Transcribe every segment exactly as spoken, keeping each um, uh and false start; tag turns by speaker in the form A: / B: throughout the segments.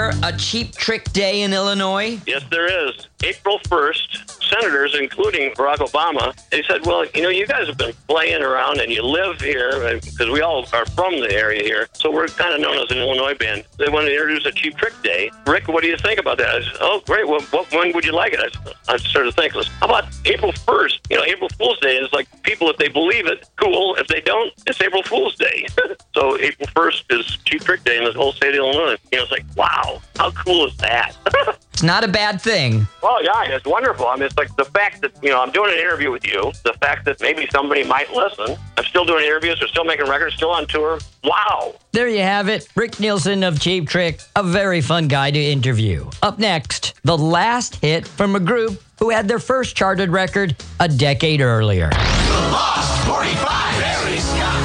A: there a Cheap Trick Day in Illinois?
B: Yes, there is. April first, senators, including Barack Obama, they said, well, you know, you guys have been playing around and you live here, because we all are from the area here, so we're kind of known as an Illinois band. They wanted to introduce a Cheap Trick Day. Rick, what do you think about that? I said, oh, great. Well, what, when would you like it? I, said, I started thinking, how about April first? You know, April Fool's Day is like people, if they believe it, cool. If they don't, it's April Fool's Day. So April first is Cheap Trick Day in the whole state of Illinois. You know, it's like, wow, how cool is that?
A: It's not a bad thing.
B: Well, yeah, it's wonderful. I mean, it's like the fact that, you know, I'm doing an interview with you, the fact that maybe somebody might listen. I'm still doing interviews, we're still making records, still on tour. Wow.
A: There you have it. Rick Nielsen of Cheap Trick, a very fun guy to interview. Up next, the last hit from a group who had their first charted record a decade earlier.
C: The Lost forty-five, Barry Scott.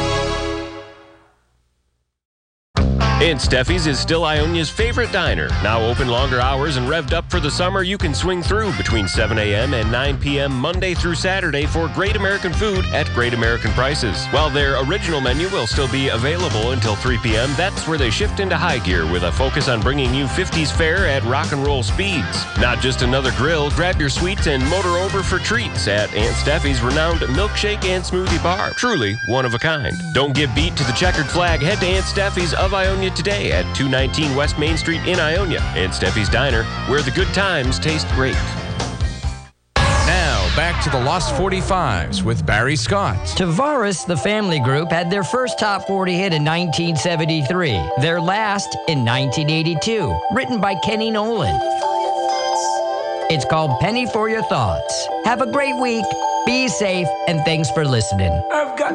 D: Aunt Steffi's is still Ionia's favorite diner. Now open longer hours and revved up for the summer, you can swing through between seven a.m. and nine p.m. Monday through Saturday for great American food at great American prices. While their original menu will still be available until three p.m., that's where they shift into high gear with a focus on bringing you fifties fare at rock and roll speeds. Not just another grill, grab your sweets and motor over for treats at Aunt Steffi's renowned milkshake and smoothie bar. Truly one of a kind. Don't get beat to the checkered flag. Head to Aunt Steffi's of Ionia today at two nineteen West Main Street in Ionia. Aunt Steffi's Diner, where the good times taste great.
E: Now, back to the Lost forty-fives with Barry Scott.
A: Tavares, the family group, had their first top forty hit in nineteen seventy-three, their last in nineteen eighty-two, written by Kenny Nolan. It's called Penny for Your Thoughts. Have a great week, be safe, and thanks for listening.